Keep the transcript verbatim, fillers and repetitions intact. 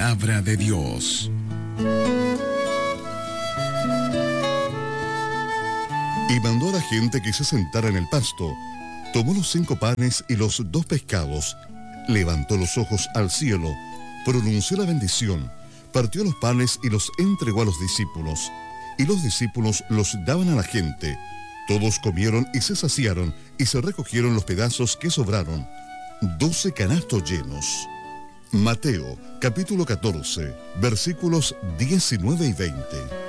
palabra de Dios. Y mandó a la gente que se sentara en el pasto. Tomó los cinco panes y los dos pescados, levantó los ojos al cielo, pronunció la bendición, partió los panes y los entregó a los discípulos, y los discípulos los daban a la gente. Todos comieron y se saciaron, y se recogieron los pedazos que sobraron, doce canastos llenos. Mateo, capítulo catorce, versículos diecinueve y veinte.